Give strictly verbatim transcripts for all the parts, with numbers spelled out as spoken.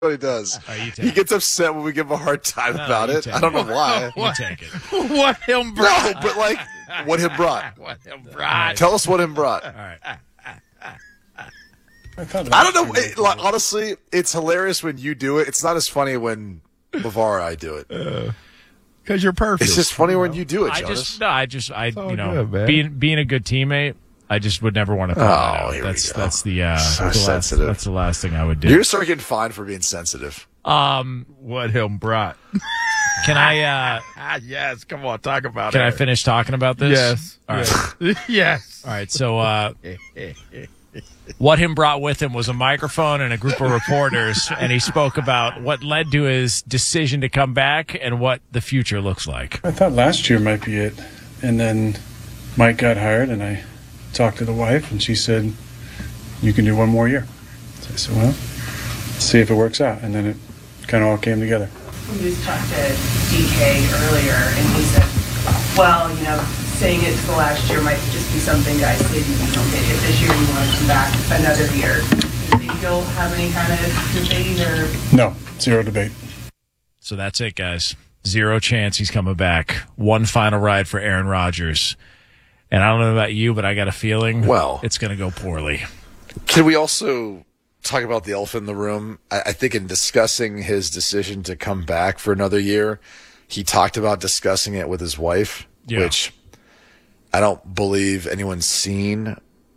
what he does. Oh, you take he it. gets upset when we give him a hard time No, about you it. take I don't it. know why. You take it. What him brought? No, but like what him brought. What him brought? Tell us what him brought. All right. I don't know. It, like, honestly, it's hilarious when you do it. It's not as funny when LeVar and I do it. Because you're perfect. It's just funny when you do it, I Jonas. just no, I just I all you know good, man. being being a good teammate, I just would never want to. Call that Oh, out. here we that's go. that's the uh, So the last, sensitive. that's the last thing I would do. You're gonna start getting fined for being sensitive. Um, What him brought? can I uh Ah, yes. Come on, talk about can it. I finish talking about this? Yes. All right. Yes. yes. All right. So uh, what him brought with him was a microphone and a group of reporters, and he spoke about what led to his decision to come back and what the future looks like. I thought last year might be it. And then Mike got hired, and I talked to the wife, and she said, you can do one more year. So I said, well, let's see if it works out. And then it kind of all came together. We just talked to D K earlier, and he said, well, you know, saying it's the last year might just be something guys say, you know, if this year you want to come back another year. Do you think you'll have any kind of debate or? No, zero debate. So that's it, guys. Zero chance he's coming back. One final ride for Aaron Rodgers. And I don't know about you, but I got a feeling Well- it's going to go poorly. Can we also talk about the elephant in the room? I, I think in discussing his decision to come back for another year, he talked about discussing it with his wife, Yeah. which I don't believe anyone's seen,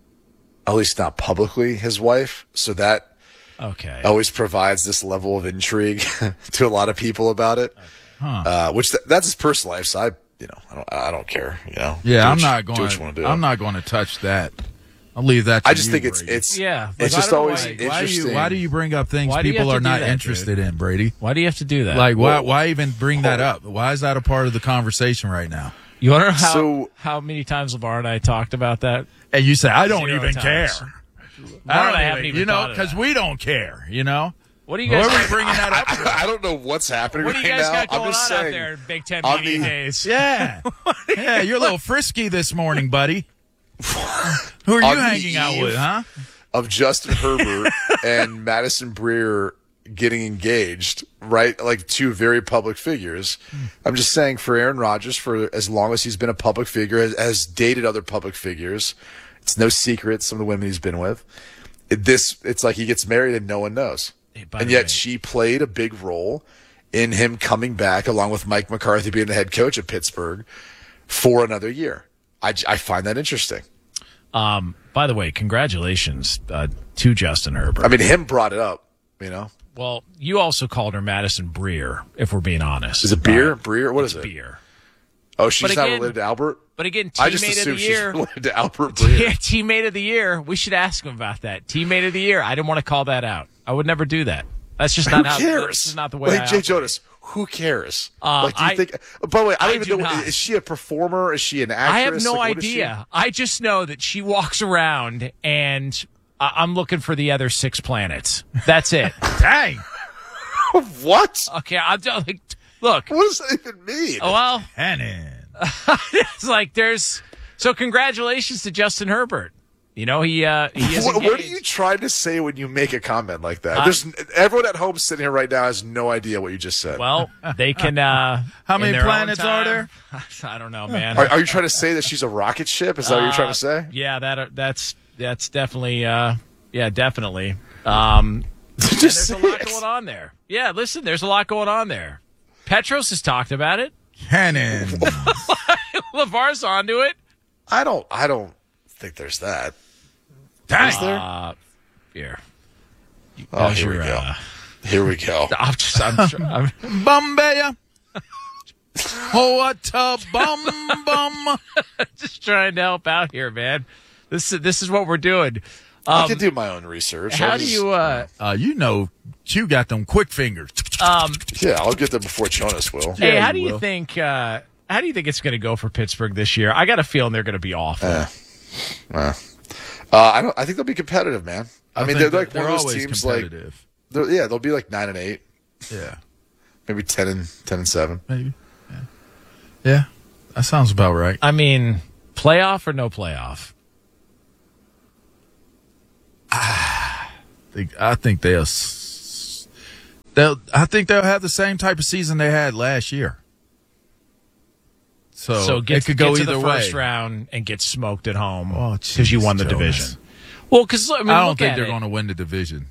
at least not publicly, his wife. So that Okay. always provides this level of intrigue to a lot of people about it. Uh, which th- that's his personal life. So I, you know, I don't, I don't care. You know, Yeah, Do I'm what you- not do going. what you want to do. I'm not going to touch that. I'll leave that. To I just you, think it's Brady. it's Yeah, like, it's I just don't know always why- Why do interesting. you? Why do you bring up things Why do you people have are to do not that, interested in, Brady? Why do you have to do that? Like, why? Well- Why even bring that up? Why is that a part of the conversation right now? you want to know how, So- how many times LeVar and I talked about that? And you say I don't Zero even times. care. LeVar and I I don't haven't even, even you know, thought of because that. we don't care. You know, What do you why guys? are we bringing that up? for? I don't know what's happening What do right you guys now. got going I'm on just out saying, there in Big Ten on media the- days? Yeah, yeah, you're a little frisky this morning, buddy. Who are you On the hanging out eve with, huh? of Justin Herbert and Madison Breer getting engaged, right? Like two very public figures. I'm just saying for Aaron Rodgers, for as long as he's been a public figure, has, has dated other public figures. It's no secret some of the women he's been with. It, this, it's like he gets married and no one knows. Hey, by And the yet way- she played a big role in him coming back along with Mike McCarthy being the head coach at Pittsburgh for another year. I, j- I find that interesting. Um, by the way, congratulations uh, to Justin Herbert. I mean, him brought it up, you know. well, you also called her Madison Breer, if we're being honest. Is it beer? Uh, Breer? What is it's it? beer. Oh, she's But not again- related to Albert? But again, I just teammate of assumed the she's year. related to Albert Breer. Teammate of the year. We should ask him about that. Teammate of the year. I didn't want to call that out. I would never do that. That's just Who not how. cares? This is not the way. Like I Jay operate. Jonas, who cares? Uh, like, do you I- think? By the way, I don't I even do know. not. Is she a performer? Is she an actress? I have no Like, what is she? idea. I just know that she walks around and uh, I'm looking for the other six planets. That's it. Dang, What? Okay, I'm just like, look. What does that even mean? Oh, well, Hannon. it's like there's. So congratulations to Justin Herbert. You know he uh, he is what, what are engaged. you trying to say when you make a comment like that? Uh, There's everyone at home sitting here right now has no idea what you just said. Well, they can. Uh, How in many their own planets are time- I don't know, man. are, are you trying to say that she's a rocket ship? Is that what you're trying Uh, to say? Yeah, that that's that's definitely. Uh, yeah, definitely. Um, Just there's say a lot it. going on there. Yeah, listen, there's a lot going on there. Petros has talked about it. Hannon. LeVar's onto it. I don't. I don't think there's that. Dang. Is there? Uh, here. Oh, How's here we your, go. uh, Here we go. I'm just. I'm. Sure, I'm Bombay. Oh, what a bum bum. just trying to help out here, man. This is this is what we're doing. I Um, can do my own research. how I'll do just- you? Uh, Uh, you know, you got them quick fingers. um, Yeah, I'll get there before Jonas will. hey, Yeah, how you do you will. think? Uh, how do you think it's going to go for Pittsburgh this year? I got a feeling they're going to be awful. Eh. Uh, I don't. I think they'll be competitive, man. I, mean, think they're like they're one of those always teams. Like, competitive. they're- yeah, they'll be like nine and eight, Yeah, maybe ten and ten and seven. maybe. Yeah. yeah, that sounds about right. I mean, playoff or no playoff? I think, I think they'll. s- They'll, I think they'll have the same type of season they had last year. So, So get, it could get go to either the first way. round and get smoked at home Oh, because you jeez, won the Jonas. division. Well, because I, mean, I don't look think at they're it. going to win the division.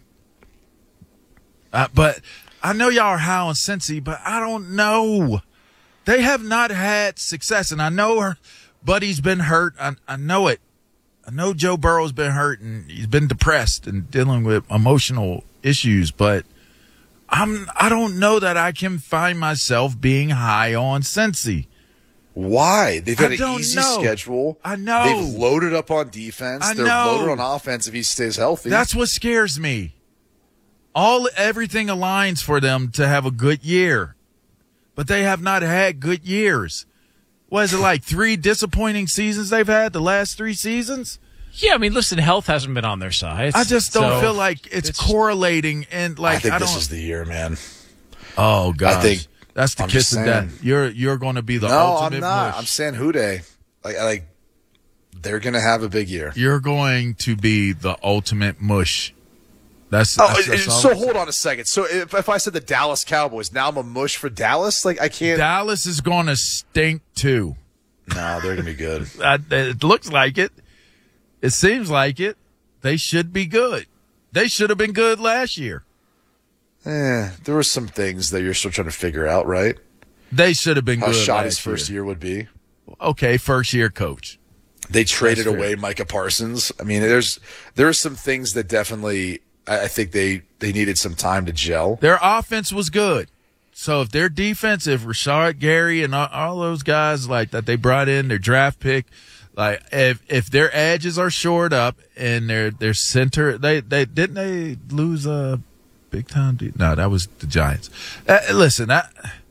Uh, but I know y'all are high on Cincy, but I don't know. They have not had success, and I know her buddy's been hurt. I, I know it. I know Joe Burrow's been hurt, and he's been depressed and dealing with emotional issues, but I'm, I don't know that I can find myself being high on Cincy. Why? They've I had an don't easy know. schedule. I know. They've loaded up on defense. I They're know. loaded on offense if he stays healthy. That's what scares me. All everything aligns for them to have a good year, but they have not had good years. What is it, like three disappointing seasons they've had the last three seasons? Yeah, I mean, listen, health hasn't been on their side. I just don't So feel like it's, it's- correlating and like I think I don't. this is the year, man. oh gosh, I think- that's the I'm kiss just of saying. death. You're you're going to be the No, ultimate I'm not. mush. I'm saying Houday. Like, like they're gonna have a big year. You're going to be the ultimate mush. That's, Oh, that's, uh, that's all so I'm hold on a second. So if, if I said the Dallas Cowboys, now I'm a mush for Dallas. Like I can't. Dallas is going to stink too. No, they're gonna be good. Uh, it looks like it. It seems like it. They should be good. They should have been good last year. Eh, there were some things that you're still trying to figure out, right? They should have been How good. shot last his first year would be. Okay, first year coach. They traded That's away Micah Parsons. I mean, there's there are some things that definitely I, I think they they needed some time to gel. Their offense was good. So if their defense, if Rashard Gary and all, all those guys like that they brought in, their draft pick, like if if their edges are shored up and their their center, they they didn't they lose a big time? De- no, that was the Giants. Uh, listen, I,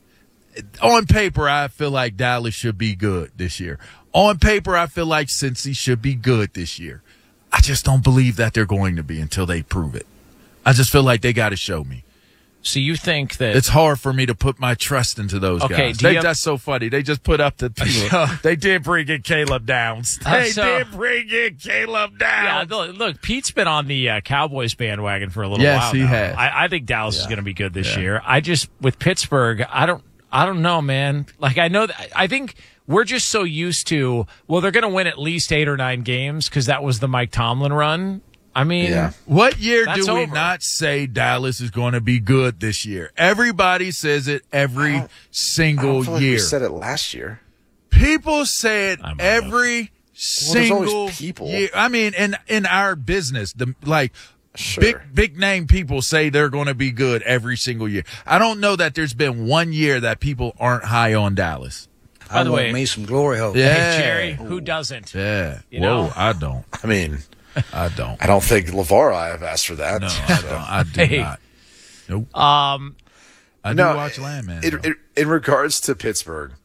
on paper, I feel like Dallas should be good this year. On paper, I feel like Cincy should be good this year. I just don't believe that they're going to be until they prove it. I just feel like they got to show me. So you think that It's hard for me to put my trust into those Okay, guys. do you They, have- that's so funny. They just put up the people. They did bring in Caleb Downs. Uh, They so- did bring in Caleb Yeah, Downs. look, look, Pete's been on the uh, Cowboys bandwagon for a little Yes, while he now. has. I, I think Dallas is going to be good this year. I just with Pittsburgh, I don't, I don't know, man. Like I know that I think we're just so used to. Well, they're going to win at least eight or nine games because that was the Mike Tomlin run. I mean, Yeah. What year That's do we over. not say Dallas is going to be good this year? Everybody says it every I don't single feel like year. we said it last year. People say it I'm every there's single always people. year. I mean, in in our business, the like Sure. big big name people say they're going to be good every single year. I don't know that there's been one year that people aren't high on Dallas. By I the want way- me some glory hole. Yeah, hey, Jerry, who doesn't? yeah. You Whoa, know? I don't. I mean, I don't. I don't think LeVar or I have asked for that. No, I don't. I do Hey. not. Nope. Um, I do No, watch Landman. In, though. in, in regards to Pittsburgh,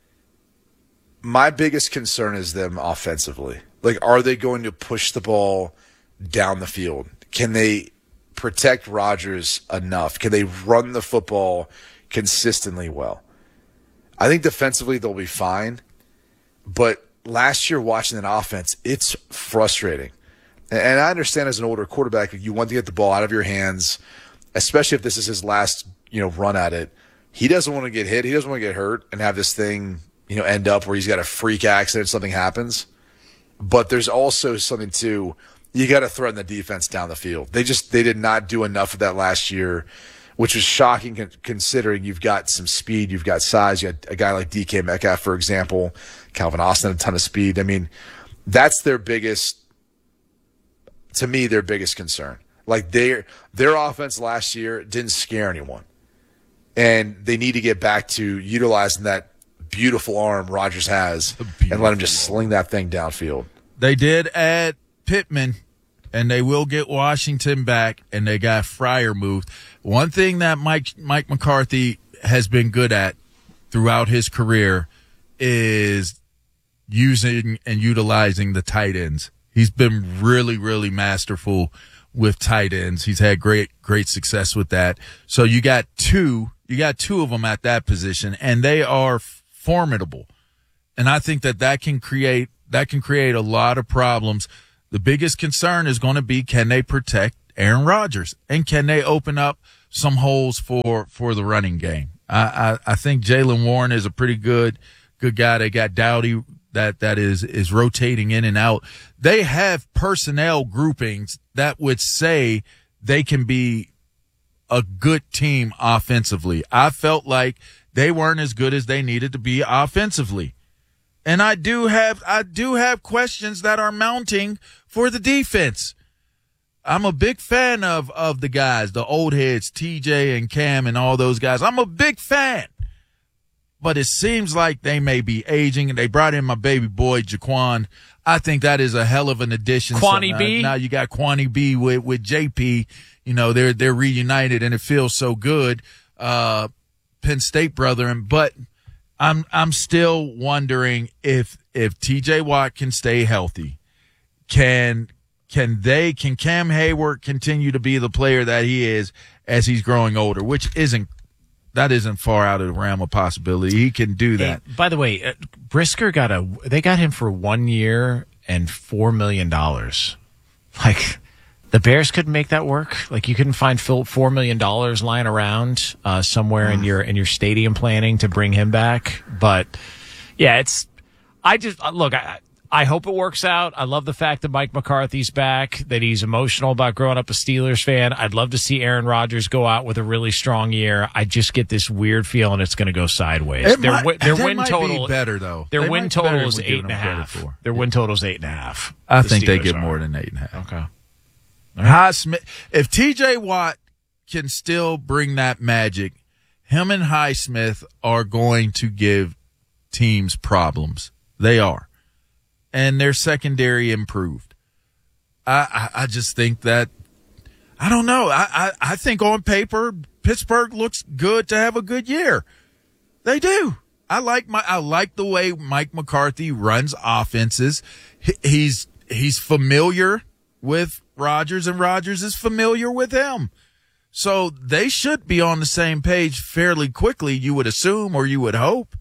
my biggest concern is them offensively. Like, are they going to push the ball down the field? Can they protect Rodgers enough? Can they run the football consistently well? I think defensively they'll be fine. But last year watching that offense, it's frustrating. And, and I understand as an older quarterback, you want to get the ball out of your hands, especially if this is his last, you know, run at it. He doesn't want to get hit. He doesn't want to get hurt and have this thing, you know, end up where he's got a freak accident, something happens. But there's also something too, you got to threaten the defense down the field. They just, they did not do enough of that last year, which was shocking con- considering you've got some speed, you've got size. You got a guy like D K Metcalf, for example, Calvin Austin, a ton of speed. I mean, that's their biggest, to me, their biggest concern. Like their, their offense last year didn't scare anyone. And they need to get back to utilizing that beautiful arm Rodgers has and let him just sling that thing downfield. They did add Pittman, and they will get Washington back, and they got Fryer moved. One thing that Mike Mike McCarthy has been good at throughout his career is using and utilizing the tight ends. He's been really, really masterful with tight ends. He's had great, great success with that. So you got two, you got two of them at that position, and they are formidable. And I think that that can create, that can create a lot of problems. The biggest concern is going to be, can they protect Aaron Rodgers? And can they open up some holes for, for the running game. I, I, I think Jaylen Warren is a pretty good good guy. They got Dowdy that, that is, is rotating in and out. They have personnel groupings that would say they can be a good team offensively. I felt like they weren't as good as they needed to be offensively. And I do have, I do have questions that are mounting for the defense. I'm a big fan of, of the guys, the old heads, T J and Cam and all those guys. I'm a big fan. But it seems like they may be aging, and they brought in my baby boy, Jaquan. I think that is a hell of an addition. Kwani so, uh, B? Now you got Kwani B with, with J P. You know, they're, they're reunited, and it feels so good. Uh, Penn State brethren, but I'm, I'm still wondering if, if T J Watt can stay healthy. Can, can they, can Cam Hayward continue to be the player that he is as he's growing older, which isn't, that isn't far out of the realm of possibility. He can do that. Hey, by the way, uh, Brisker got a, they got him for one year and four million dollars. Like, the Bears couldn't make that work. Like, you couldn't find four million dollars lying around uh, somewhere in your in your stadium planning to bring him back. But yeah, it's. I just look. I I hope it works out. I love the fact that Mike McCarthy's back. That he's emotional about growing up a Steelers fan. I'd love to see Aaron Rodgers go out with a really strong year. I just get this weird feeling it's going to go sideways. It Their, might, wi- their that win might total be better though. Their They win might be better total than is we give eight and a them credit half. for. Their win total is eight and a half. I The think they Steelers get are. more than eight and a half. Okay. Highsmith, if T J Watt can still bring that magic, him and Highsmith are going to give teams problems. They are. And their secondary improved. I, I, I just think that, I don't know. I, I, I think on paper, Pittsburgh looks good to have a good year. They do. I like my, I like the way Mike McCarthy runs offenses. He, he's, he's familiar with Rodgers, and Rodgers is familiar with him. So they should be on the same page fairly quickly, you would assume, or you would hope.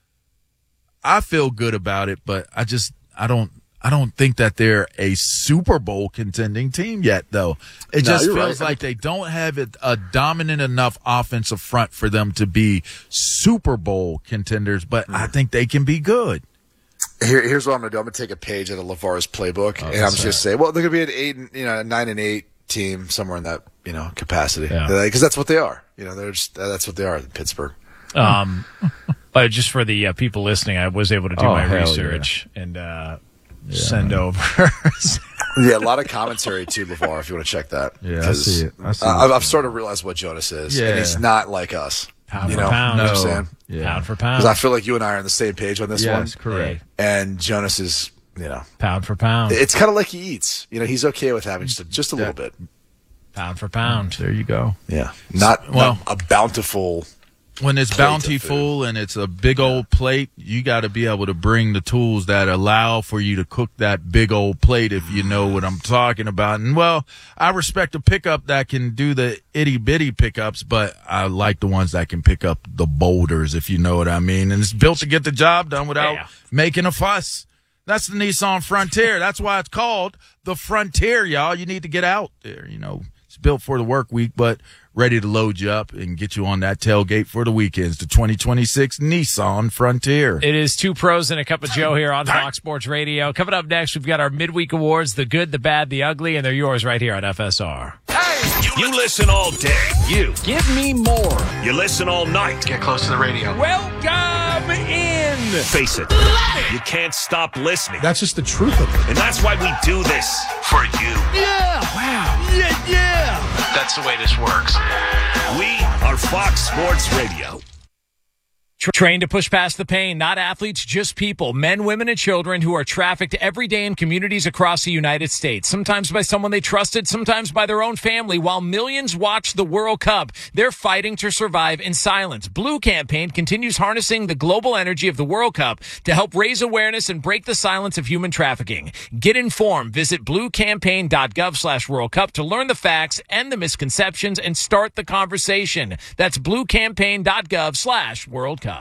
I feel good about it, but I just, I don't, I don't think that they're a Super Bowl contending team yet, though. It No, just you're feels right. like they don't have it, a dominant enough offensive front for them to be Super Bowl contenders, but I think they can be good. Here, here's what I'm gonna do. I'm gonna take a page out of LeVar's playbook, and I'm just gonna say, well, they're gonna be an eight, and, you know, a nine and eight team somewhere in that, you know, capacity, because Yeah. that's what they are. You know, they're just that's what they are in Pittsburgh. Um, but just for the uh, people listening, I was able to do Oh, my hell research and uh, send over. Yeah, a lot of commentary too, LeVar, if you want to check that. Yeah, I 'Cause, see it. I see uh, it. I've started to realize what Jonas is, Yeah. and he's not like us. Pound you for know, pound. You know what I'm No. saying? Yeah. Pound for Because pound. I feel like you and I are on the same page on this Yes, one. correct. And Jonas is, you know, Pound for pound. it's kind of like he eats. You know, he's okay with having just a, just a little bit. Pound for pound. There you go. Yeah, not Well- not a bountiful. When it's Plate of bountiful and it's a big old plate, you got to be able to bring the tools that allow for you to cook that big old plate, if you know what I'm talking about. And, well, I respect a pickup that can do the itty-bitty pickups, but I like the ones that can pick up the boulders, if you know what I mean. And it's built to get the job done without Yeah. making a fuss. That's the Nissan Frontier. That's why it's called the Frontier, y'all. You need to get out there, you know. It's built for the work week, but ready to load you up and get you on that tailgate for the weekends. The twenty twenty-six Nissan Frontier. It is two pros and a cup of Joe here on Fox Sports Radio. Coming up next, we've got our midweek awards, the good, the bad, the ugly, and they're yours right here on F S R. You listen all day. You. Give me more. You listen all night. Get close to the radio. Welcome in. Face it. You can't stop listening. That's just the truth of it. And that's why we do this. For you. Yeah. Wow. Yeah, yeah. That's the way this works. We are Fox Sports Radio. Trained to push past the pain, not athletes, just people, men, women, and children who are trafficked every day in communities across the United States, sometimes by someone they trusted, sometimes by their own family. While millions watch the World Cup, they're fighting to survive in silence. Blue Campaign continues harnessing the global energy of the World Cup to help raise awareness and break the silence of human trafficking. Get informed. Visit bluecampaign.gov slash World Cup to learn the facts and the misconceptions and start the conversation. That's bluecampaign.gov slash World Cup.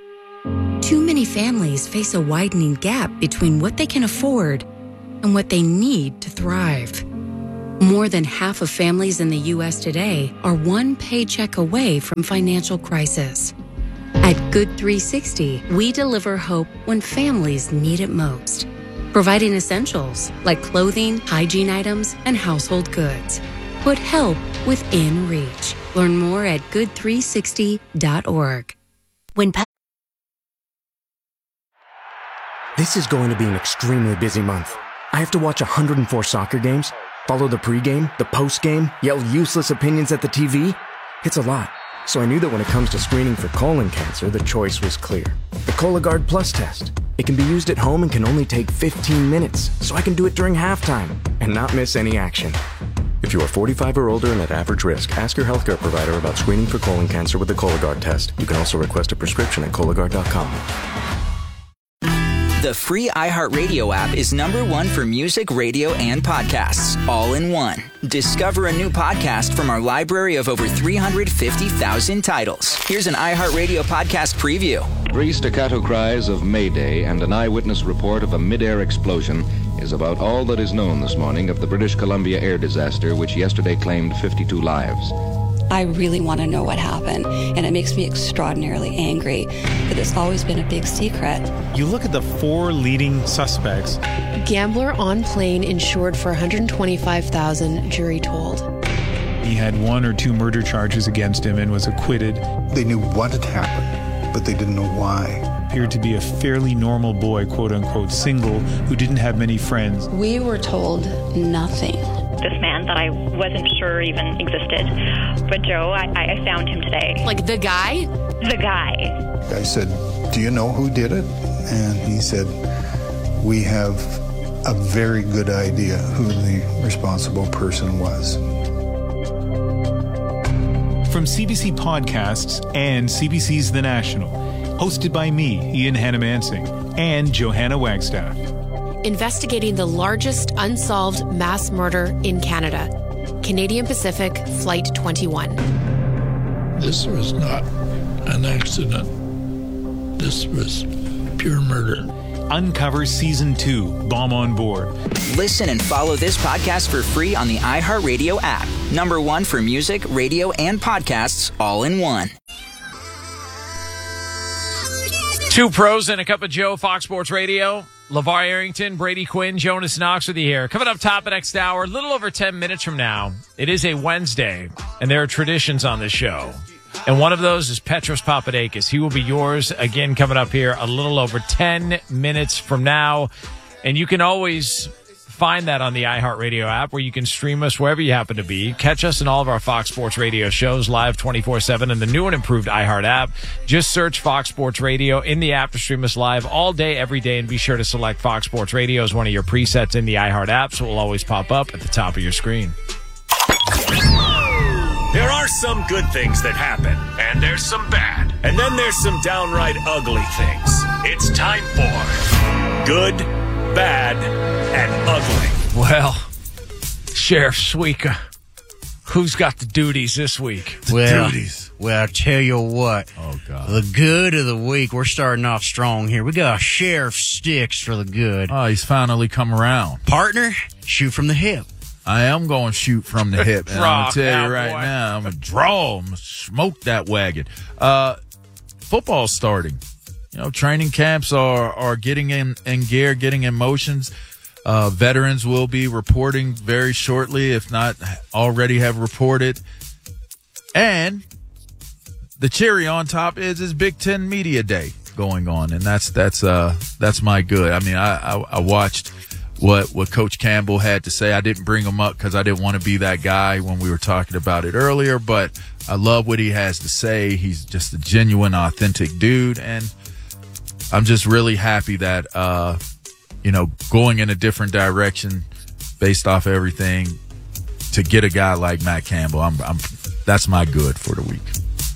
Too many families face a widening gap between what they can afford and what they need to thrive. More than half of families in the U S today are one paycheck away from financial crisis. At Good three sixty, we deliver hope when families need it most, providing essentials like clothing, hygiene items, and household goods. Put help within reach. Learn more at good three sixty dot org. When pa- This is going to be an extremely busy month. I have to watch one hundred four soccer games, follow the pregame, the postgame, yell useless opinions at the T V. It's a lot. So I knew that when it comes to screening for colon cancer, the choice was clear. The Cologuard Plus test. It can be used at home and can only take fifteen minutes, so I can do it during halftime and not miss any action. If you are forty-five or older and at average risk, ask your healthcare provider about screening for colon cancer with the Cologuard test. You can also request a prescription at Cologuard dot com. The free iHeartRadio app is number one for music, radio, and podcasts, all in one. Discover a new podcast from our library of over three hundred fifty thousand titles. Here's an iHeartRadio podcast preview. Three staccato cries of Mayday and an eyewitness report of a mid-air explosion is about all that is known this morning of the British Columbia air disaster, which yesterday claimed fifty-two lives. I really want to know what happened, and it makes me extraordinarily angry that it's always been a big secret. You look at the four leading suspects. Gambler on plane insured for one hundred twenty-five thousand dollars, jury told. He had one or two murder charges against him and was acquitted. They knew what had happened, but they didn't know why. Appeared to be a fairly normal boy, quote-unquote, single, who didn't have many friends. We were told nothing. This man that I wasn't sure even existed. But Joe, I, I found him today. Like the guy? The guy. I said, do you know who did it? And he said, we have a very good idea who the responsible person was. From C B C Podcasts and C B C's The National, hosted by me, Ian Hannamansing, and Johanna Wagstaff. Investigating the largest unsolved mass murder in Canada. Canadian Pacific Flight twenty-one. This was not an accident. This was pure murder. Uncover Season two, Bomb on Board. Listen and follow this podcast for free on the iHeartRadio app. Number one for music, radio, and podcasts, all in one. Two pros and a cup of Joe, Fox Sports Radio. LeVar Arrington, Brady Quinn, Jonas Knox with you here. Coming up top of next hour, a little over ten minutes from now. It is a Wednesday, and there are traditions on this show. And one of those is Petros Papadakis. He will be yours again coming up here a little over ten minutes from now. And you can always find that on the iHeartRadio app, where you can stream us wherever you happen to be. Catch us in all of our Fox Sports Radio shows live twenty-four seven in the new and improved iHeart app. Just search Fox Sports Radio in the app to stream us live all day, every day, and be sure to select Fox Sports Radio as one of your presets in the iHeart app, so it will always pop up at the top of your screen. There are some good things that happen, and there's some bad, and then there's some downright ugly things. It's time for Good, Bad, and Ugly. Well, Sheriff Suika, who's got the duties this week? The well, duties. Well, I tell you what. Oh, God. The good of the week, we're starting off strong here. We got Sheriff Sticks for the good. Oh, he's finally come around. Partner, shoot from the hip. I am going to shoot from the hip, and I'm going to tell you right boy. now, I'm going to draw, I'm going to smoke that wagon. Uh, football's starting. You know, training camps are, are getting in, in gear, getting in motions. Uh, veterans will be reporting very shortly, if not already have reported. And the cherry on top is is Big Ten Media Day going on, and that's that's uh that's my good. I mean, I I, I watched what what Coach Campbell had to say. I didn't bring him up because I didn't want to be that guy when we were talking about it earlier, but I love what he has to say. He's just a genuine, authentic dude, and I'm just really happy that uh you know, going in a different direction based off everything to get a guy like Matt Campbell. I'm I'm that's my good for the week.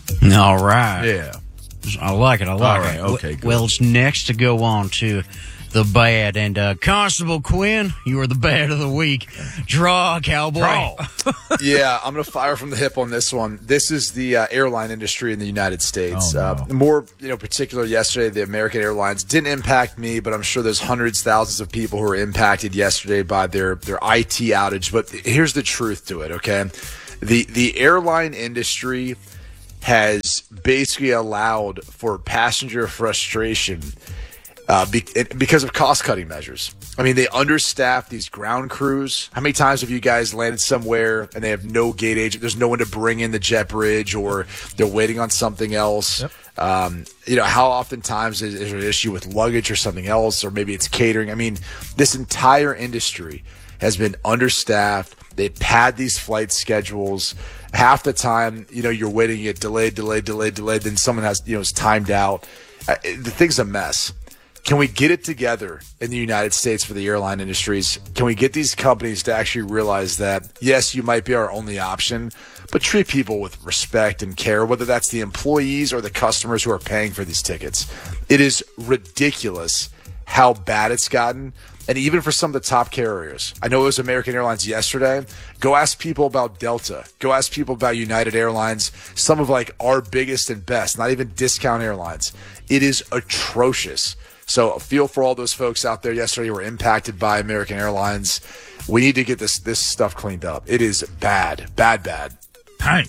All right. Yeah. I like it. I like All right. it. Okay, good. Well, it's next to go on to the bad. And uh, Constable Quinn, you are the bad of the week. Draw, cowboy. Draw. Yeah, I'm going to fire from the hip on this one. This is the uh, airline industry in the United States. Oh, no. uh, more, you know, particular yesterday, the American Airlines didn't impact me, but I'm sure there's hundreds, thousands of people who were impacted yesterday by their, their I T outage. But here's the truth to it, okay? The the airline industry has basically allowed for passenger frustration uh, be, because of cost-cutting measures. I mean, they understaff these ground crews. How many times have you guys landed somewhere and they have no gate agent? There's no one to bring in the jet bridge, or they're waiting on something else. Yep. Um, you know, how oftentimes is, is there an issue with luggage or something else, or maybe it's catering? I mean, this entire industry has been understaffed. They pad these flight schedules. Half the time, you know, you're waiting, you get delayed, delayed, delayed, delayed. Then someone has, you know, is timed out. Uh, the thing's a mess. Can we get it together in the United States for the airline industries? Can we get these companies to actually realize that, yes, you might be our only option, but treat people with respect and care, whether that's the employees or the customers who are paying for these tickets. It is ridiculous how bad it's gotten. And even for some of the top carriers, I know it was American Airlines yesterday. Go ask people about Delta. Go ask people about United Airlines, some of like our biggest and best, not even discount airlines. It is atrocious. So feel for all those folks out there yesterday who were impacted by American Airlines. We need to get this this stuff cleaned up. It is bad, bad, bad. Hey.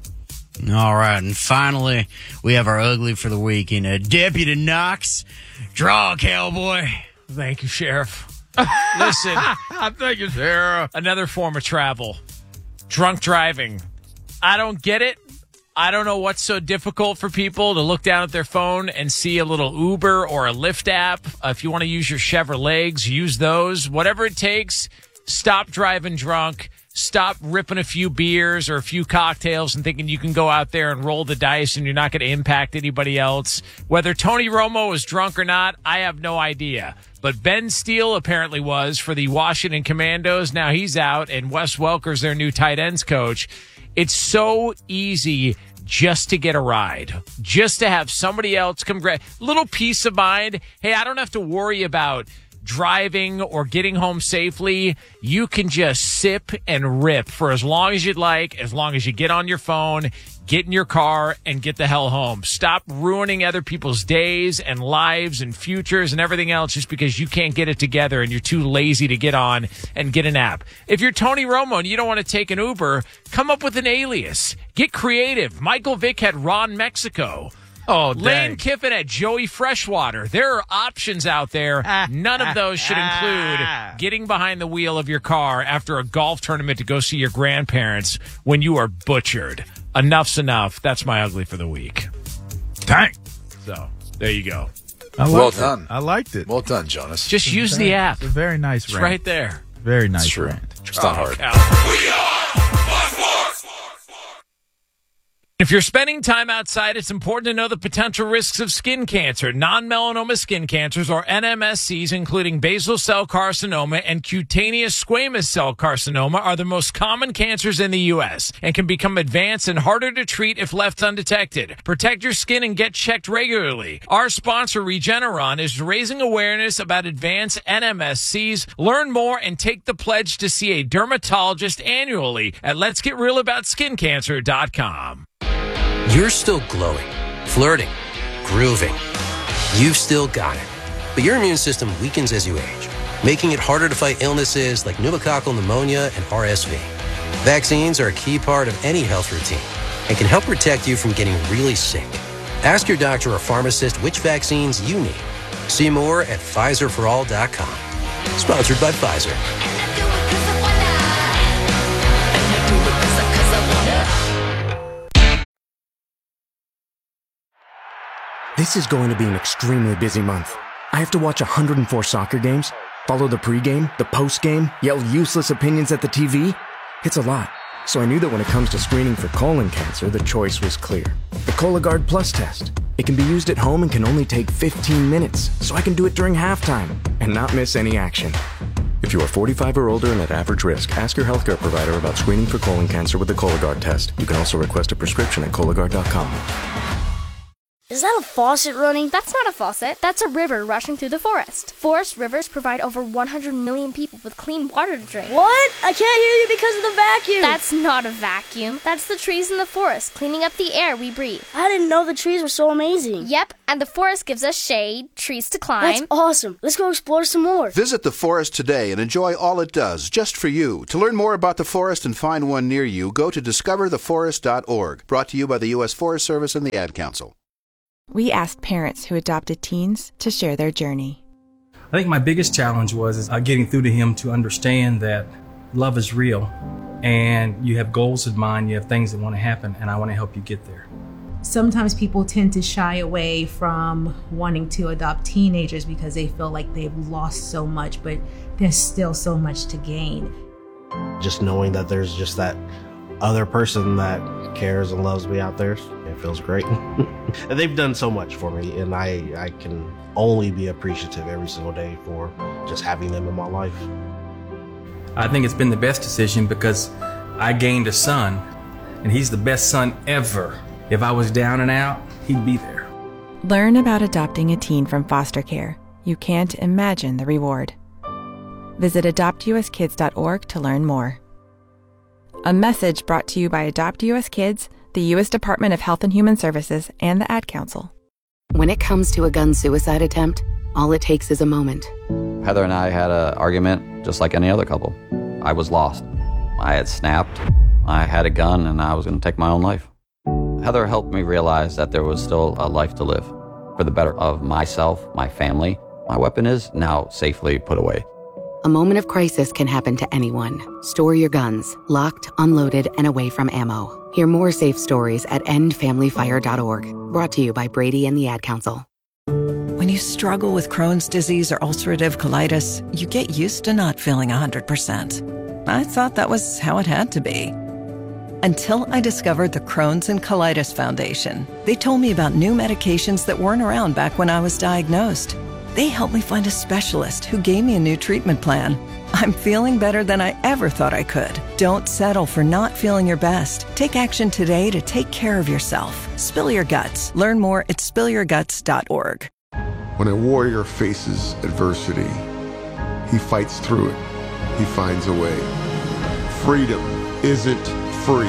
All right, and finally, we have our ugly for the week in uh, Deputy Knox. Draw, cowboy. Thank you, Sheriff. Listen. Thank you, Sheriff. Another form of travel. Drunk driving. I don't get it. I don't know what's so difficult for people to look down at their phone and see a little Uber or a Lyft app. Uh, if you want to use your Chevrolets, use those. Whatever it takes, stop driving drunk. Stop ripping a few beers or a few cocktails and thinking you can go out there and roll the dice and you're not going to impact anybody else. Whether Tony Romo was drunk or not, I have no idea. But Ben Steele apparently was for the Washington Commandos. Now he's out, and Wes Welker's their new tight ends coach. It's so easy just to get a ride, just to have somebody else come grab. Little peace of mind. Hey, I don't have to worry about driving or getting home safely. You can just sip and rip for as long as you'd like, as long as you get on your phone, get in your car, and get the hell home. Stop ruining other people's days and lives and futures and everything else just because you can't get it together and you're too lazy to get on and get an app. If you're Tony Romo and you don't want to take an Uber, come up with an alias. Get creative. Michael Vick had Ron Mexico. Oh, Lane Kiffin at Joey Freshwater. There are options out there. None of those should include getting behind the wheel of your car after a golf tournament to go see your grandparents when you are butchered. Enough's enough. That's my ugly for the week. Dang. So, there you go. I well liked done. It. I liked it. Well done, Jonas. Just it's use very, the app. It's a very nice It's rant. right there. Very nice It's true. rant. It's not Oh, hard. Cal. If you're spending time outside, it's important to know the potential risks of skin cancer. Non-melanoma skin cancers, or N M S Cs, including basal cell carcinoma and cutaneous squamous cell carcinoma, are the most common cancers in the U S and can become advanced and harder to treat if left undetected. Protect your skin and get checked regularly. Our sponsor, Regeneron, is raising awareness about advanced N M S Cs. Learn more and take the pledge to see a dermatologist annually at lets get real about skin cancer dot com. You're still glowing, flirting, grooving. You've still got it. But your immune system weakens as you age, making it harder to fight illnesses like pneumococcal pneumonia and R S V. Vaccines are a key part of any health routine and can help protect you from getting really sick. Ask your doctor or pharmacist which vaccines you need. See more at Pfizer for all dot com. Sponsored by Pfizer. This is going to be an extremely busy month. I have to watch one hundred four soccer games, follow the pregame, the postgame, yell useless opinions at the T V. It's a lot. So I knew that when it comes to screening for colon cancer, the choice was clear. The Cologuard Plus test. It can be used at home and can only take fifteen minutes, so I can do it during halftime and not miss any action. If you are forty-five or older and at average risk, ask your healthcare provider about screening for colon cancer with the Cologuard test. You can also request a prescription at Cologuard dot com. Is that a faucet running? That's not a faucet. That's a river rushing through the forest. Forest rivers provide over one hundred million people with clean water to drink. What? I can't hear you because of the vacuum. That's not a vacuum. That's the trees in the forest cleaning up the air we breathe. I didn't know the trees were so amazing. Yep, and the forest gives us shade, trees to climb. That's awesome. Let's go explore some more. Visit the forest today and enjoy all it does, just for you. To learn more about the forest and find one near you, go to discover the forest dot org. Brought to you by the U S Forest Service and the Ad Council. We asked parents who adopted teens to share their journey. I think my biggest challenge was is, uh, getting through to him to understand that love is real and you have goals in mind, you have things that want to happen, and I want to help you get there. Sometimes people tend to shy away from wanting to adopt teenagers because they feel like they've lost so much, but there's still so much to gain. Just knowing that there's just that other person that cares and loves me out there, it feels great. And they've done so much for me, and I, I can only be appreciative every single day for just having them in my life. I think it's been the best decision because I gained a son, and he's the best son ever. If I was down and out, he'd be there. Learn about adopting a teen from foster care. You can't imagine the reward. Visit adopt u s kids dot org to learn more. A message brought to you by Adopt U S Kids, the U S Department of Health and Human Services, and the Ad Council. When it comes to a gun suicide attempt, all it takes is a moment. Heather and I had an argument just like any other couple. I was lost. I had snapped. I had a gun and I was going to take my own life. Heather helped me realize that there was still a life to live for the better of myself, my family. My weapon is now safely put away. A moment of crisis can happen to anyone. Store your guns, locked, unloaded, and away from ammo. Hear more safe stories at end family fire dot org. Brought to you by Brady and the Ad Council. When you struggle with Crohn's disease or ulcerative colitis, you get used to not feeling one hundred percent. I thought that was how it had to be. Until I discovered the Crohn's and Colitis Foundation. They told me about new medications that weren't around back when I was diagnosed. They helped me find a specialist who gave me a new treatment plan. I'm feeling better than I ever thought I could. Don't settle for not feeling your best. Take action today to take care of yourself. Spill your guts. Learn more at spill your guts dot org. When a warrior faces adversity, he fights through it. He finds a way. Freedom isn't free.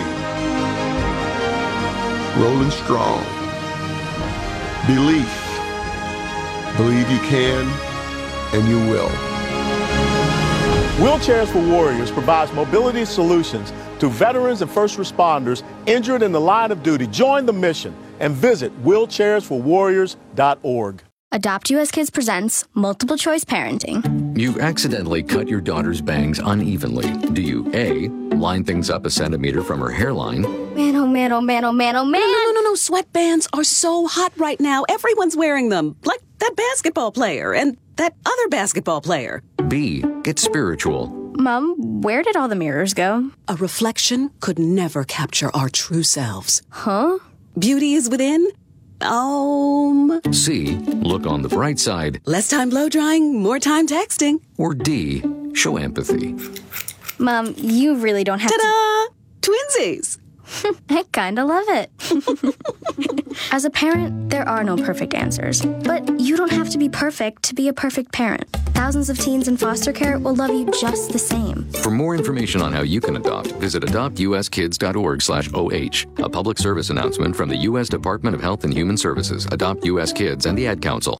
Rolling strong. Belief. Believe you can, and you will. Wheelchairs for Warriors provides mobility solutions to veterans and first responders injured in the line of duty. Join the mission and visit wheelchairs for warriors dot org. Adopt U S Kids presents Multiple Choice Parenting. You accidentally cut your daughter's bangs unevenly. Do you A, line things up a centimeter from her hairline? Man, oh man, oh man, oh man, oh man. No, no, no, no, sweatbands are so hot right now. Everyone's wearing them. Like that basketball player and that other basketball player. B, get spiritual. Mom, where did all the mirrors go? A reflection could never capture our true selves. Huh? Beauty is within. Um. C, look on the bright side. Less time blow drying, more time texting. Or D, show empathy. Mom, you really don't have Ta-da! to... Twinsies! I kinda love it. As a parent, there are no perfect answers. But you don't have to be perfect to be a perfect parent. Thousands of teens in foster care will love you just the same. For more information on how you can adopt, visit adopt u s kids dot org slash O H. A public service announcement from the U S Department of Health and Human Services, Adopt U S Kids, and the Ad Council.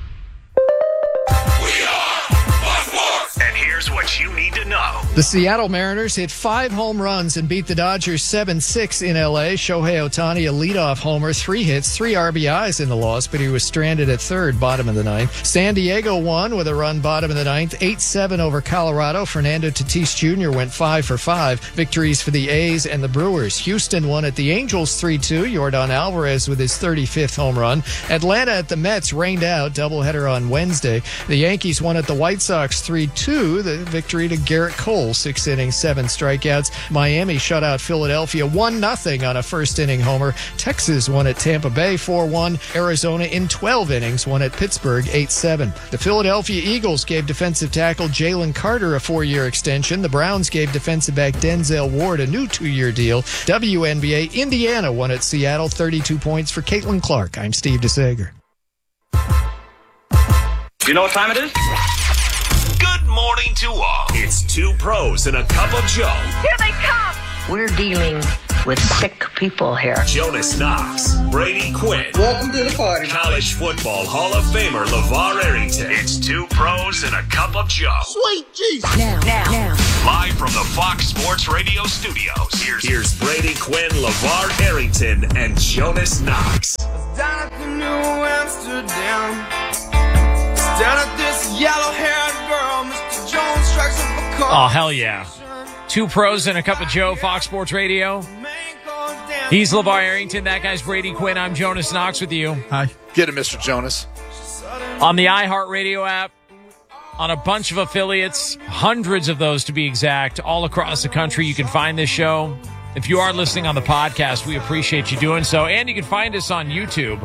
And here's what you need to know. The Seattle Mariners hit five home runs and beat the Dodgers seven six in L A. Shohei Ohtani, a leadoff homer, three hits, three R B Is in the loss, but he was stranded at third, bottom of the ninth. San Diego won with a run bottom of the ninth, eight seven over Colorado. Fernando Tatis Junior went five for five. Victories for the A's and the Brewers. Houston won at the Angels three two. Yordan Alvarez with his thirty-fifth home run. Atlanta at the Mets rained out, doubleheader on Wednesday. The Yankees won at the White Sox three two. The victory to Garrett Cole, six innings, seven strikeouts. Miami shut out Philadelphia one nothing on a first-inning homer. Texas won at Tampa Bay four one. Arizona in twelve innings won at Pittsburgh eight seven. The Philadelphia Eagles gave defensive tackle Jalen Carter a four-year extension. The Browns gave defensive back Denzel Ward a new two-year deal. W N B A, Indiana won at Seattle thirty-two points for Caitlin Clark. I'm Steve DeSager. You know what time it is? Good morning to all. It's two pros and a cup of Joe. Here they come. We're dealing with sick people here. Jonas Knox, Brady Quinn. Welcome to the party. College football Hall of Famer LeVar Arrington. It's two pros and a cup of Joe. Sweet Jesus. Now, now, now. Live from the Fox Sports Radio studios. Here's, here's Brady Quinn, LeVar Arrington, and Jonas Knox. Down at the New Amsterdam. Down at this yellow-haired girl, Mister Jones strikes up a call. Oh, hell yeah. Two pros and a cup of Joe, Fox Sports Radio. He's LeVar Arrington. That guy's Brady Quinn. I'm Jonas Knox with you. Hi. Get it, Mister Jonas. On the iHeartRadio app, on a bunch of affiliates, hundreds of those to be exact, all across the country, you can find this show. If you are listening on the podcast, we appreciate you doing so. And you can find us on YouTube.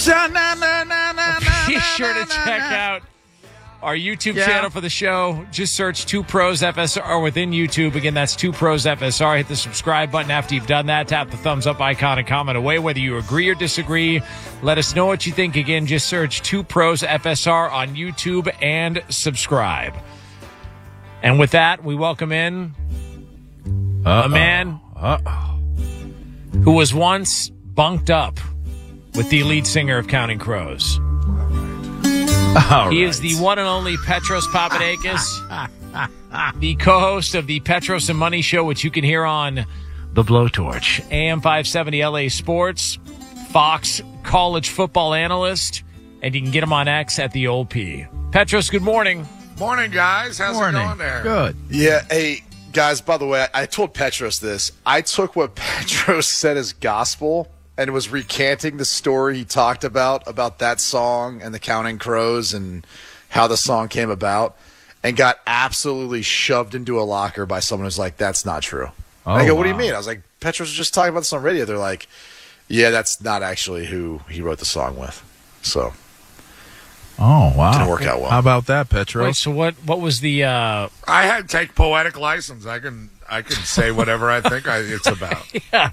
Be sure to check out our YouTube yeah. channel for the show. Just search Two Pros F S R within YouTube. Again, that's Two Pros F S R. Hit the subscribe button after you've done that. Tap the thumbs up icon and comment away whether you agree or disagree. Let us know what you think. Again, just search Two Pros F S R on YouTube and subscribe. And with that, we welcome in Uh-oh. a man Uh-oh. who was once bunked up with the lead singer of Counting Crows. All he right. is the one and only Petros Papadakis, the co-host of the Petros and Money Show, which you can hear on The Blowtorch, A M five seventy L A Sports, Fox college football analyst, and you can get him on X at the old P. Petros, good morning. Morning, guys. How's morning. it going there? Good. Yeah, hey, guys, by the way, I, I told Petros this. I took what Petros said as gospel and was recanting the story he talked about, about that song and the Counting Crows and how the song came about, and got absolutely shoved into a locker by someone who's like, that's not true. Oh, I go, what wow. do you mean? I was like, Petros was just talking about this on radio. They're like, yeah, that's not actually who he wrote the song with. So, oh, wow. Didn't work out well. How about that, Petros? Wait, so what, what was the... Uh... I had to take poetic license. I can I can say whatever I think I, it's about. Yeah.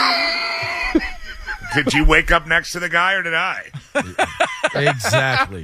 Did you wake up next to the guy or did I? Exactly.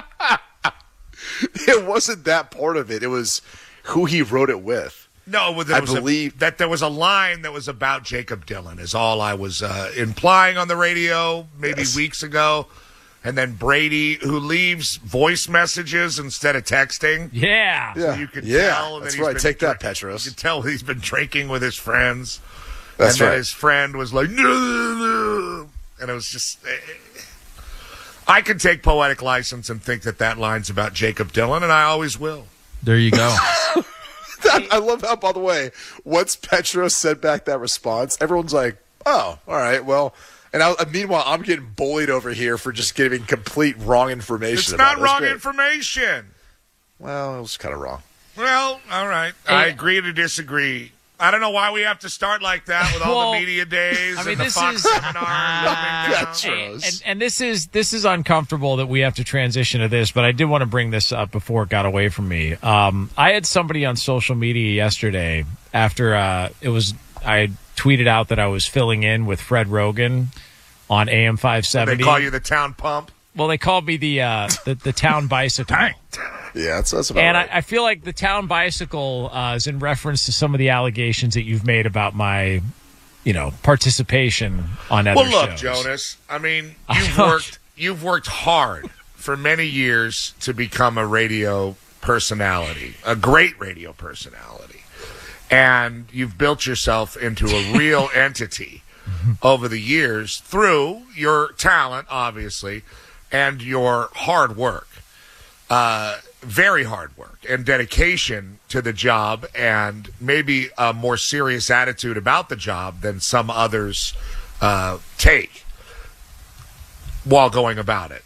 It wasn't that part of it. It was who he wrote it with. No, there I was believe a, that there was a line that was about Jacob Dylan is all I was uh, implying on the radio maybe Yes. weeks ago. And then Brady, who leaves voice messages instead of texting. Yeah. So you could yeah, tell. that's that he's right. been Take that, drink- Petros. You could tell he's been drinking with his friends. That's and right. then his friend was like, no, no. And it was just, I can take poetic license and think that that line's about Jacob Dylan, and I always will. There you go. That, I love how, by the way, once Petros said back that response, everyone's like, oh, all right, well. And I, meanwhile, I'm getting bullied over here for just giving complete wrong information. It's about not it. wrong great. information. Well, it was kind of wrong. Well, all right. Hey, I agree to disagree. I don't know why we have to start like that with all Well, the media days I mean, and the this Fox is- seminar. and looming down. And, and this is this is uncomfortable that we have to transition to this, but I did want to bring this up before it got away from me. Um, I had somebody on social media yesterday after uh, it was I tweeted out that I was filling in with Fred Rogan on A M five seventy. They call you the town pump. Well, they called me the uh, the, the town bicycle. Yeah, that's, that's about And right. I, I feel like the town bicycle uh, is in reference to some of the allegations that you've made about my, you know, participation on other Well, look, shows. Jonas. I mean, I you've don't- worked you've worked hard for many years to become a radio personality, a great radio personality, and you've built yourself into a real entity over the years through your talent, obviously, and your hard work. Uh, very hard work and dedication to the job, and maybe a more serious attitude about the job than some others uh, take while going about it.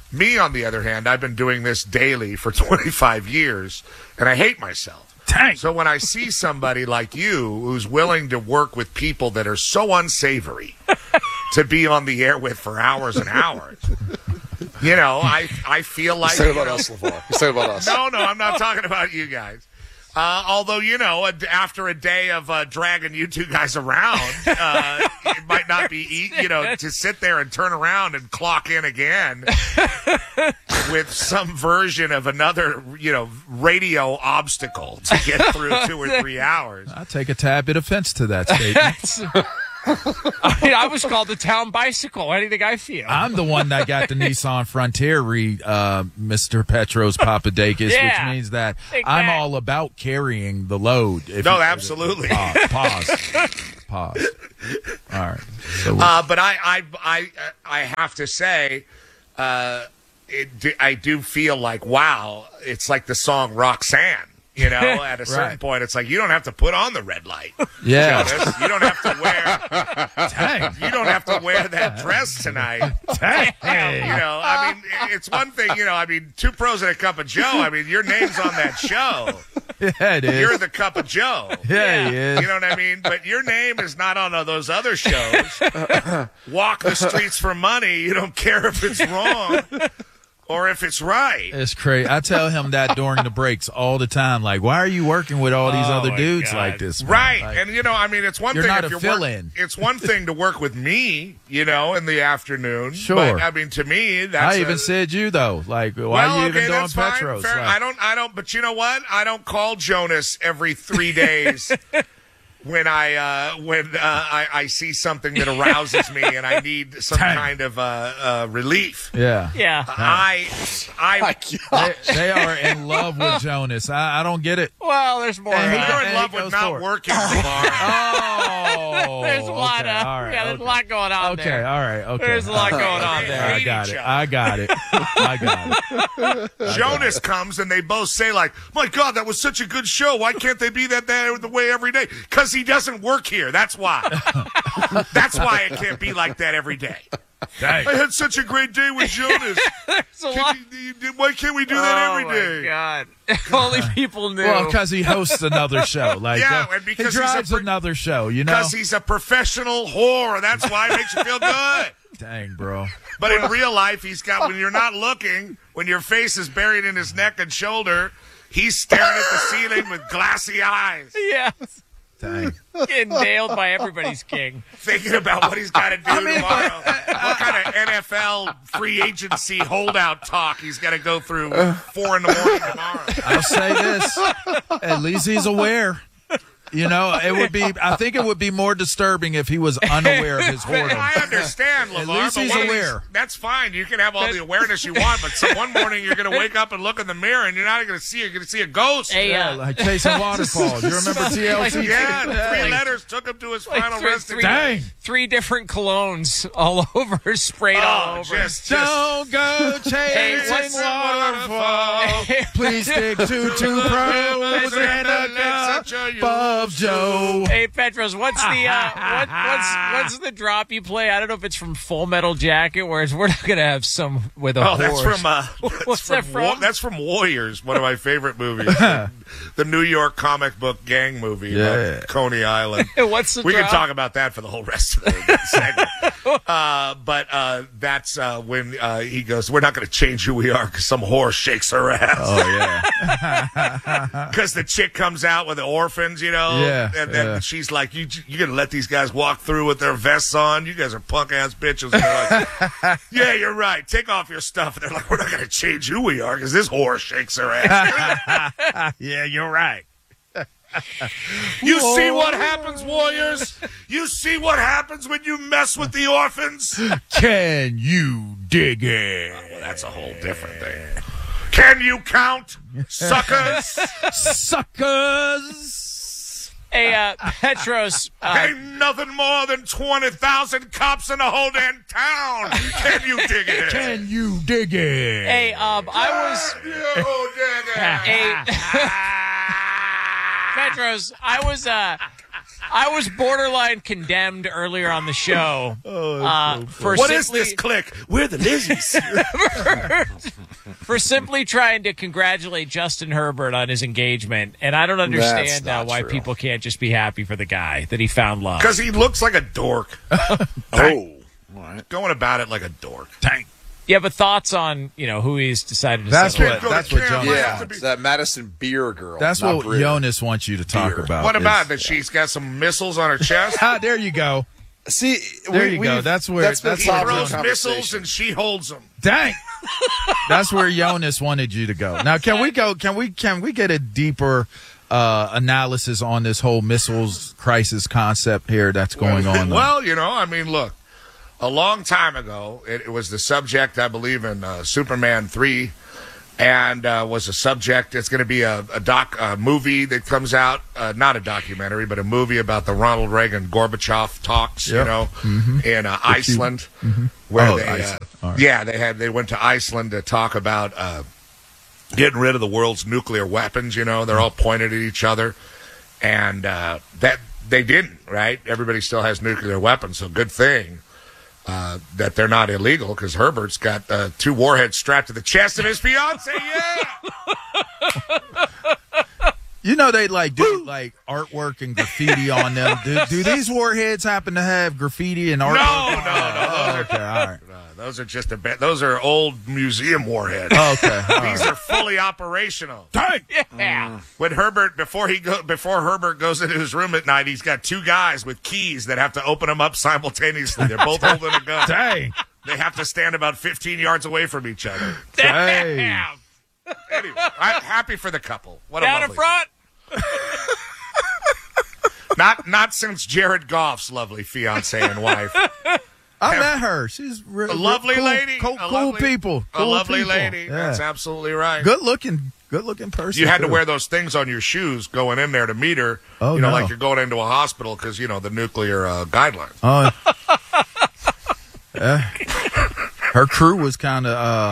Me, on the other hand, I've been doing this daily for twenty-five years, and I hate myself. Dang. So when I see somebody like you who's willing to work with people that are so unsavory to be on the air with for hours and hours, you know, I I feel like... Say about you know, us, LeVar. Say about us. No, no, I'm not talking about you guys. Uh, although, you know, after a day of uh, dragging you two guys around, uh, it might not be, e- you know, to sit there and turn around and clock in again with some version of another, you know, radio obstacle to get through two or three hours. I take a tad bit offense to that statement. I mean, I was called the town bicycle. How do you think I feel? I'm the one that got the Nissan Frontier, re, uh, Mister Petros Papadakis, Yeah. which means that Take I'm that. all about carrying the load. If No, you- absolutely. Pause. Pause. Pause. All right. So we- Uh, but I, I, I, I have to say, uh, it, do- I do feel like, wow, it's like the song Roxanne. You know, at a certain Right. point, it's like you don't have to put on the red light. Yeah. Jonas. You don't have to wear. Dang. You don't have to wear that dress tonight. Dang. You know, I mean, it's one thing. You know, I mean, two pros and a cup of Joe. I mean, your name's on that show. Yeah, it is. You're the cup of Joe. Yeah, he is. You know what I mean? But your name is not on those other shows. Walk the streets for money. You don't care if it's wrong or if it's right. It's crazy. I tell him that during the breaks all the time. Like, why are you working with all these Oh, other my dudes God. like this? man? Right. Like, and, you know, I mean, it's one You're thing not if a you're fill-in. It's one thing to work with me, you know, in the afternoon. Sure. But, I mean, to me, that's I even a, said you though. Like, why well, are you okay, even doing that's fine. Petros? Fair. Like, I don't, I don't, but you know what? I don't call Jonas every three days when I, uh, when, uh, I, I see something that arouses me and I need some Dang. kind of, uh, uh, relief. yeah. Yeah. I, I, They, they are in love with Jonas. I, I don't get it. Well, there's more. And he uh, you're in and love he with goes not forward. working, Lamar. Oh, there's a lot. okay, Of, all right, yeah, there's okay. a lot going on Okay, there. all right, okay. There's a lot going on there. I got it. I got it. I got it. Jonas comes and they both say like, "My God, that was such a good show. Why can't they be that there the way every day? Because he doesn't work here. That's why. That's why it can't be like that every day. Dang. I had such a great day with Jonas. There's a lot. You- you- Why can't we do that every oh day? my God! Only people knew. Well, because he hosts another show. Like, Yeah, uh, and because he he's a drives pro- another show. You know. Because he's a professional whore. That's why it makes you feel good. Dang, bro. But in real life, he's got, when you're not looking, when your face is buried in his neck and shoulder, he's staring at the ceiling with glassy eyes. yes. Dang. Getting nailed by everybody's king. Thinking about what he's got to do tomorrow. What kind of N F L free agency holdout talk he's got to go through four in the morning tomorrow. I'll say this. At least he's aware. You know, it would be. I think it would be more disturbing if he was unaware of his whoredom. I understand, LeVar. At least but he's one of these- aware. that's fine. You can have all the awareness you want, but some, one morning you're going to wake up and look in the mirror and you're not going to see. You're going to see a ghost. Hey, Yeah, uh, like chasing waterfalls. You remember T L C? yeah, three Like- letters took him to his like final three, resting. three, Dang. three different colognes all over, sprayed all Oh, over. just, just Don't go chasing what's the waterfalls. Please stick to two pros and a cup of Joe. Hey Petros, what's the uh, what, what's what's the drop you play? I don't know if it's from Full Metal Jacket, where it's, we're not gonna have some with a Oh, that's horse. from uh, that's What's from that from? Wa- that's from Warriors, one of my favorite movies, the, the New York comic book gang movie Yeah. about Coney Island. What's the we drop? can talk about that for the whole rest of the segment. Uh, but uh, that's uh, when uh, he goes, "We're not going to change who we are because some whore shakes her ass." Oh yeah. Because the chick comes out with the orphans, you know, Yeah, and then yeah. she's like, "You you gonna let these guys walk through with their vests on? You guys are punk ass bitches." And they're like, "Yeah, you're right. Take off your stuff." And they're like, "We're not gonna change who we are because this whore shakes her ass." Yeah, you're right. You see what happens, Warriors? You see what happens when you mess with the orphans? Can you dig it? Well, that's a whole different thing. Can you count, suckers? Suckers. Hey uh, Petros, uh, Ain't nothing more than twenty thousand cops in the whole damn town. Can you dig it? Can you dig it? hey um, I was You dig it? hey Petros, I was uh, I was borderline condemned earlier on the show. Oh, uh, so for What is simply, this clique? We're the Lizzies. for simply trying to congratulate Justin Herbert on his engagement, and I don't understand uh, why true. people can't just be happy for the guy that he found love. Because he looks like a dork. Oh, all right. Going about it like a dork. Tank. Yeah, but thoughts on you know who he's decided to That's settle what. with. That's what Camera. Jonas. Yeah, wants. it's that Madison Beer girl. That's not what Breer. Jonas wants you to talk Beer. about. What about is- that? She's got some missiles on her chest. Ah, there you go. See, There we, you go. we've- That's where- that's been that's He where- topic throws of missiles conversation. and she holds them. Dang. That's where Jonas wanted you to go. Now, can we go? Can we? Can we get a deeper uh, analysis on this whole missiles crisis concept here that's going on? Well, you know, I mean, look, a long time ago, it, it was the subject, I believe, in uh, Superman three, and uh, was a subject. It's going to be a, a doc a movie that comes out, uh, not a documentary, but a movie about the Ronald Reagan Gorbachev talks. Yep. You know, Mhm. in uh, The Cuban- Iceland, Mhm. where Oh, they, uh, Iceland. All right. yeah, they had they went to Iceland to talk about uh, getting rid of the world's nuclear weapons. You know, they're all pointed at each other, and uh, that they didn't. Right? Everybody still has nuclear weapons, so good thing. Uh, that they're not illegal because Herbert's got uh, two warheads strapped to the chest of his fiance. Yeah, You know they like do like artwork and graffiti on them. Do, do these warheads happen to have graffiti and artwork? no, no, no. Oh, Those are, okay, all right. uh, those are just a bit. Those are old museum warheads. Okay, all These right. are fully operational. Dang. Yeah. When Herbert, before he go, before Herbert goes into his room at night, he's got two guys with keys that have to open them up simultaneously. They're both holding a gun. Dang. They have to stand about fifteen yards away from each other. Dang. Damn. Anyway, I'm happy for the couple. What a Down in lovely front. Not not since Jared Goff's lovely fiance and wife. I met her. She's re- A lovely cool, lady. Cool, A cool lovely- people. A Cool lovely people. lady. Yeah. That's absolutely right. Good looking. Good looking person. You had to too. wear those things on your shoes going in there to meet her. Oh, you know, no. like you're going into a hospital because, you know, the nuclear uh, guidelines. Oh. Yeah. Her crew was kind of. uh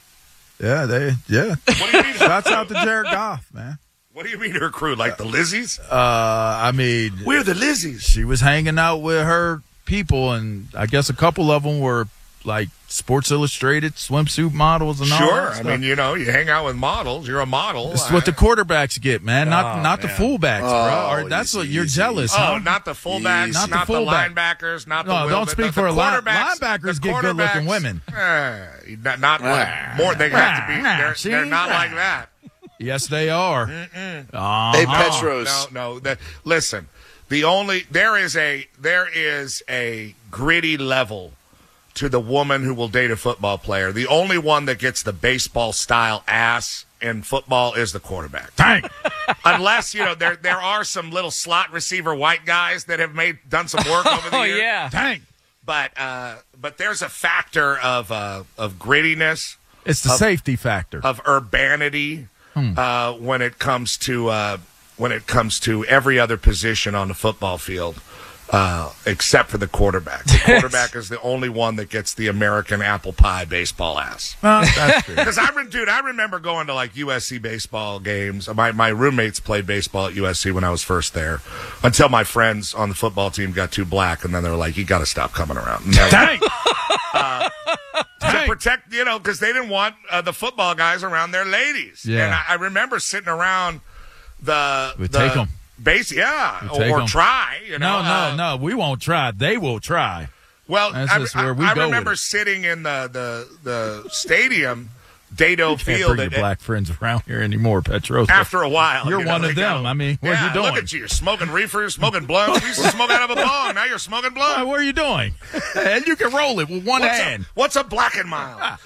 Yeah, they. Yeah. What do you mean? Shouts out to Jared Goff, man. What do you mean her crew? Like the Lizzies? Uh, I mean, We're the Lizzies. she was hanging out with her people, and I guess a couple of them were like Sports Illustrated swimsuit models and all Sure. that I stuff. mean, you know, you hang out with models. You're a model. That's what the quarterbacks get, man. Not Oh, not the man. fullbacks, bro. Oh, Or that's easy, what you're easy, jealous, Oh, huh? not the fullbacks, Not not, the the, fullback. linebackers, not No, the don't the- speak the, for the line- quarterbacks. linebackers the get good-looking quarterbacks, women. eh, not not, Ah. more. They have to be. Ah, They're, see? they're not Ah. like that. Yes, they are. Uh-huh. Hey, Petros. No, no. The, listen, the only there is a there is a gritty level to the woman who will date a football player. The only one that gets the baseball style ass in football is the quarterback. Dang. Unless, you know, there there are some little slot receiver white guys that have made done some work over the Oh years. yeah. Dang. But uh, but there's a factor of uh, of grittiness, It's the Of- safety factor. of urbanity Hmm. uh, when it comes to uh, when it comes to every other position on the football field, uh, except for the quarterback. The quarterback is the only one that gets the American apple pie baseball ass. Well, that's true. Because I, re- dude, I remember going to like U S C baseball games. My my roommates played baseball at U S C when I was first there, until my friends on the football team got too black, and then they were like, "You got to stop coming around." And that was- Dang. to protect, you know, because they didn't want uh, the football guys around their ladies. Yeah. And I, I remember sitting around the We the take 'em. base, yeah, We or, take or 'em. try, you know. No, no, uh, no. We won't try. They will try. Well, That's I, just I- where we I go with remember it. sitting in the the the stadium, Dado You can't Field, bring your at- black friends around here anymore, Petros. after a while. You're you know, one they of them. go, I mean, what yeah, are you doing? Look at you, you're smoking reefers, smoking blunts. We used to smoke out of a bong. Now you're smoking Uh, blunt. what are you doing? And you can roll it with one What's hand. A, what's a black and mild?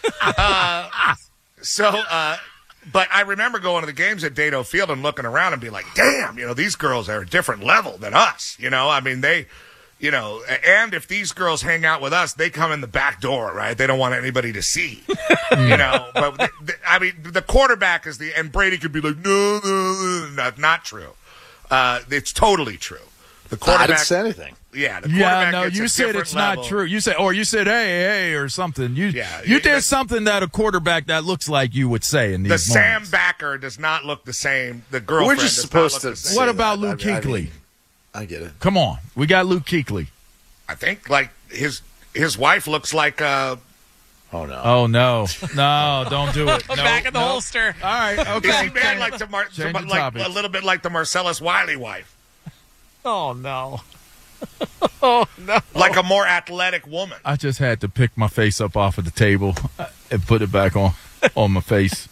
uh, so, uh, but I remember going to the games at Dado Field and looking around and being like, damn, you know, these girls are a different level than us. You know, I mean, they, you know, and if these girls hang out with us, they come in the back door, right? They don't want anybody to see, you know. But the, the, I mean, the quarterback is the, and Brady could be like, no, no, no, not, not true. Uh, it's totally true. The I quarterback. didn't say anything. Yeah, the Yeah, quarterback no, gets you a said different it's level. not true. You said, or you said, hey, hey, or something. You, Yeah, you it- did the- something that a quarterback that looks like you would say in these The Sam moments. Backer does not look the same. The girlfriend We're just does supposed not to look the same. say What about that. Luke I mean, Kuechly? I get it. Come on. We got Luke Kuechly. I think like his his wife looks like uh Oh no. Oh no. No, don't do it. No, Back in the no. holster. All right, okay. Is he married like to Mar- Change to, the like topic. a little bit like the Marcellus Wiley wife? Oh no. Oh no. Like a more athletic woman. I just had to pick my face up off of the table and put it back on on my face.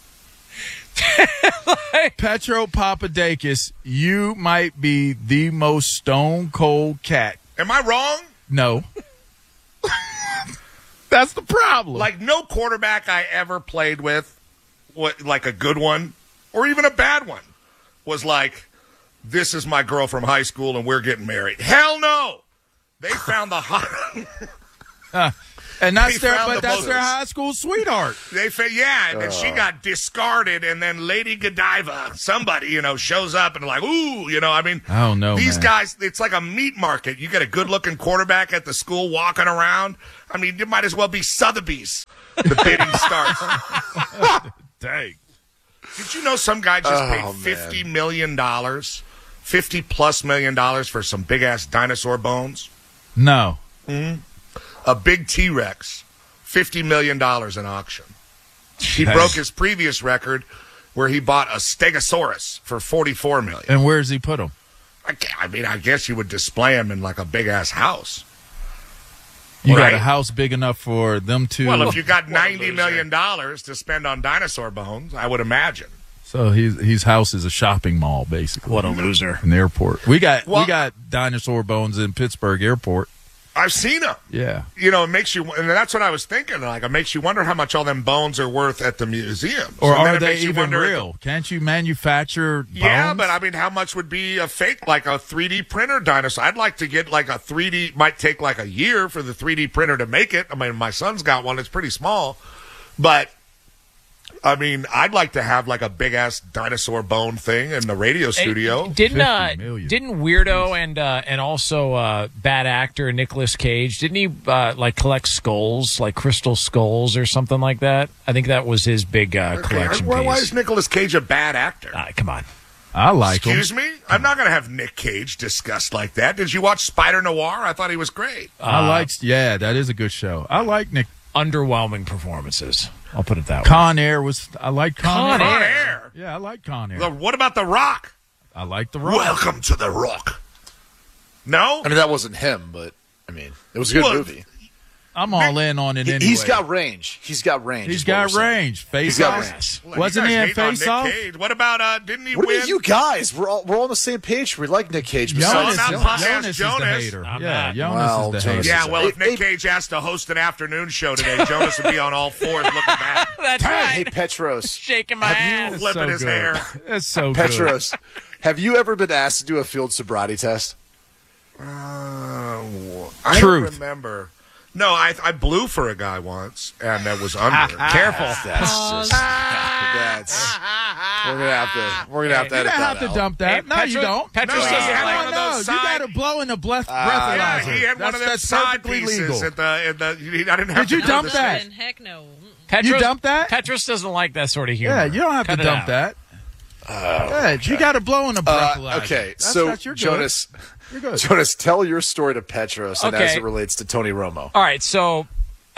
Petro Papadakis, you might be the most stone cold cat. Am I wrong? No. That's the problem. Like no quarterback I ever played with, what like a good one or even a bad one, was like, this is my girl from high school and we're getting married. Hell no. They found the hot. uh, and that's They their, found but the that's most- their high school sweetheart. They fa- yeah, and then she got discarded, and then Lady Godiva, somebody, you know, shows up and like, ooh, you know, I mean, I don't know, these man. guys, it's like a meat market. You get a good-looking quarterback at the school walking around. I mean, you might as well be Sotheby's. The bidding starts. Dang. Did you know some guy just Oh, paid man. fifty million dollars, fifty plus million dollars for some big-ass dinosaur bones? No. Mm-hmm. A big T-Rex, fifty million dollars in auction. He Nice. broke his previous record where he bought a Stegosaurus for forty-four million dollars. And where's he put him? I, ca- I mean, I guess you would display him in like a big-ass house. You Right. got a house big enough for them to. Well, if you got ninety million dollars to spend on dinosaur bones, I would imagine. So his his house is a shopping mall, basically. What a loser. An airport. We got Well- we got dinosaur bones in Pittsburgh Airport. I've seen them. Yeah. You know, it makes you, and that's what I was thinking. Like, it makes you wonder how much all them bones are worth at the museum. Or And then are it they makes you even wonder if- real? Can't you manufacture bones? Yeah, but I mean, how much would be a fake, like a three D printer dinosaur? I'd like to get like a three D, might take like a year for the three D printer to make it. I mean, my son's got one, it's pretty small. But, I mean, I'd like to have like a big ass dinosaur bone thing in the radio studio. Didn't uh, fifty million. didn't Weirdo and uh, and also uh, bad actor Nicolas Cage, didn't he uh, like collect skulls, like crystal skulls or something like that? I think that was his big uh, collection Why, piece. why is Nicolas Cage a bad actor? Uh, come on. I like him. Excuse me? I'm not going to have Nick Cage discussed like that. Did you watch Spider Noir? I thought he was great. I like. Yeah, that is a good show. I like Nick. Underwhelming performances. I'll put it that way. Con Air was. I like Con, Con Air. Con Air. Yeah, I like Con Air. The- what about The Rock? I like the Rock. Welcome to The Rock. No? I mean, that wasn't him, but I mean, it was a good Well, movie. I'm all in on it He, anyway. He's got range. He's got range. He's is what got we're saying. range. Face He's got off. range. Well, Wasn't you he guys in hate on Face Nick Off? Cage. What about, uh, didn't he What do win? you mean, you guys? We're all we're all on the same page. We like Nick Cage. Jonas, Besides, not Jonas, Jonas. Jonas is the Jonas. hater. I'm yeah, not. Jonas Well, is the Jonas hater. Yeah, well, if Hey, Nick hey- Cage has to host an afternoon show today, Jonas would be on all fours looking back, That's Hey, right. Petros. Shaking my ass. That's flipping so his good. hair. That's so good. Petros, have you ever been asked to do a field sobriety test? Uh, I Truth. don't remember. No, I I blew for a guy once, and that was under. Careful. That's just that's we're gonna have to we're gonna have to You edit don't that have to out. dump that. Hey, no, you Petros- don't. Petros No, doesn't he had like- one of no, those you side- got to blow in the breath, Uh, breathalyzer. Yeah, he had that's, one of them that's side perfectly pieces legal. at the, in the. he- I didn't have Did you to do dump this. that? Heck no. Petros, You dump that? Petros doesn't like that sort of humor. Yeah, you don't have Cut to it dump out. that. yeah, you got to blow in the Uh, breathalyzer. okay, That's, so that's, you're good. Jonas, You're good. Jonas, tell your story to Petros and as Okay. it relates to Tony Romo. All right, so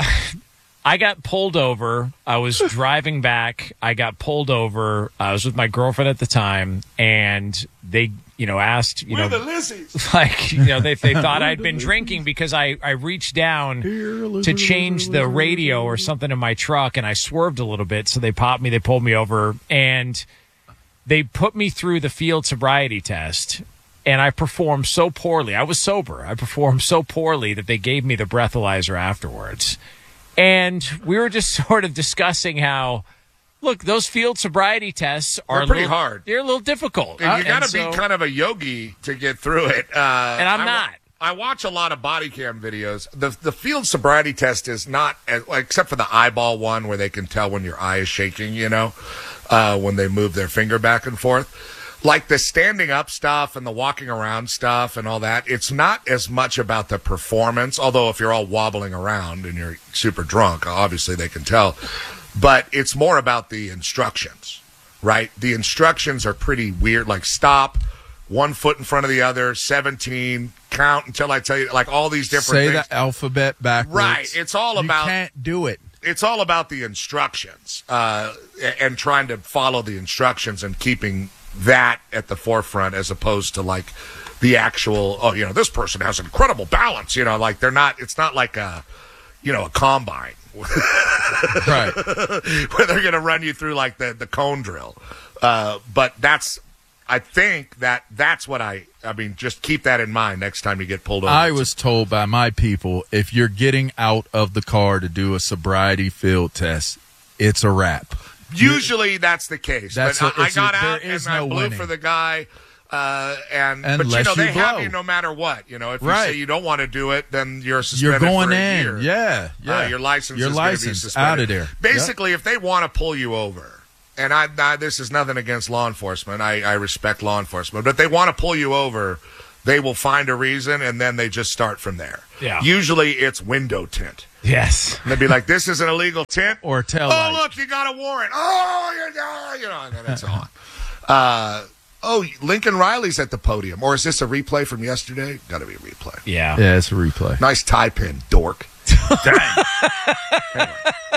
I got pulled over. I was driving back. I got pulled over. I was with my girlfriend at the time, and they, you know, asked, you We're know, the Lizzies. like, you know, they they thought I'd been drinking because I I reached down to change the radio or something in my truck, and I swerved a little bit, so they popped me. They pulled me over, and they put me through the field sobriety test. And I performed so poorly. I was sober. I performed so poorly that they gave me the breathalyzer afterwards. And we were just sort of discussing how, look, those field sobriety tests are They're a pretty little- hard. They're a little difficult. And you got to so- be kind of a yogi to get through it. Uh, And I'm I wa- not. I watch a lot of body cam videos. The the field sobriety test is not, as, except for the eyeball one where they can tell when your eye is shaking, you know, uh, when they move their finger back and forth. Like the standing up stuff and the walking around stuff and all that, it's not as much about the performance, although if you're all wobbling around and you're super drunk, obviously they can tell. But it's more about the instructions, right? The instructions are pretty weird, like stop, one foot in front of the other, seventeen, count until I tell you, like all these different Say things. the alphabet backwards. Right. It's all You about. can't do it. It's all about the instructions uh, and trying to follow the instructions and keeping that at the forefront as opposed to like the actual, oh, you know, this person has incredible balance. You know, like they're not, it's not like a, you know, a combine. Right. Where they're going to run you through like the, the cone drill. Uh, but that's, I think that that's what I, I mean, just keep that in mind next time you get pulled over. I was told by my people, if you're getting out of the car to do a sobriety field test, it's a wrap. Usually that's the case. That's but a- I, I it's a- got there out is and I no blew winning. for the guy. Uh, and but you Unless know they you have blow. you no matter what. You know, if you Right. say you don't want to do it, then you're You're suspended going for a in. year. Yeah, yeah. Uh, your license Your is gonna be license suspended. out of there. Basically, if they want to pull you over, and I, I this is nothing against law enforcement. I, I respect law enforcement, but if they want to pull you over, they will find a reason, and then they just start from there. Yeah. Usually, it's window tint. Yes. And they'd be like, "This is an illegal tint," or tail "Oh, light. look, you got a warrant." Oh, you're uh, you know, and then it's on. Uh, oh, Lincoln Riley's at the podium, or is this a replay from yesterday? Got to be a replay. Yeah. Yeah, it's a replay. Nice tie pin, dork. Dang. Anyway.